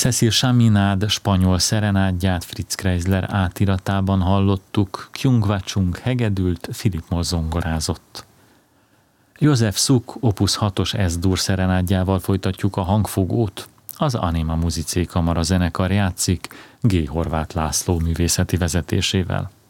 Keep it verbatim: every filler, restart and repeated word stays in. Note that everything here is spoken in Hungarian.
Cecil Chaminade spanyol szerenádját Fritz Kreisler átiratában hallottuk, Kyung-Wha Chung hegedült, Philip Moll zongorázott. József Suk opus hatos S-dur szerenádjával folytatjuk a hangfogót. Az Anima Musicé Kamara zenekar játszik G. Horváth László művészeti vezetésével.